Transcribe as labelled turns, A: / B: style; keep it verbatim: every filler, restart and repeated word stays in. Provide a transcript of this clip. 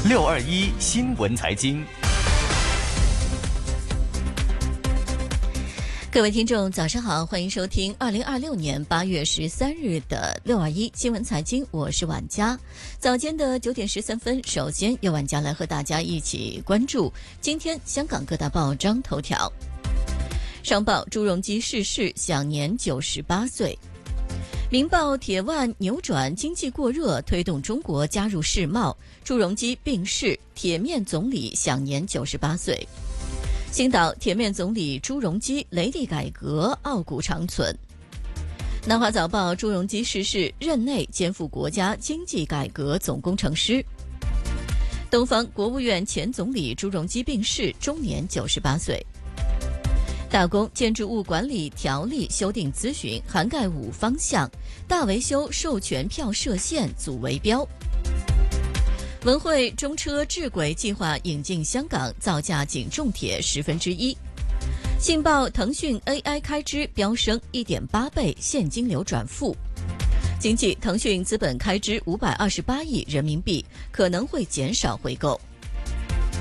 A: 六二一新闻财经。
B: 各位听众早上好，欢迎收听二零二六年八月十三日的六二一新闻财经，我是婉佳。早间的九点十三分，首先由婉佳来和大家一起关注今天香港各大报章头条。商报：朱镕基逝世，享年九十八岁。明报：铁腕扭转经济过热，推动中国加入世贸。朱镕基病逝，铁面总理享年九十八岁。星岛：铁面总理朱镕基雷厉改革，傲骨长存。南华早报：朱镕基逝世，任内肩负国家经济改革总工程师。东方：国务院前总理朱镕基病逝，终年九十八岁。大公：建筑物管理条例修订咨询涵盖五方向，大维修授权票设限阻围标。文汇：中车智轨计划引进香港，造价仅重铁十分之一。信报：腾讯 A I 开支飙升 一点八倍，现金流转负。经济：腾讯资本开支五百二十八亿人民币，可能会减少回购。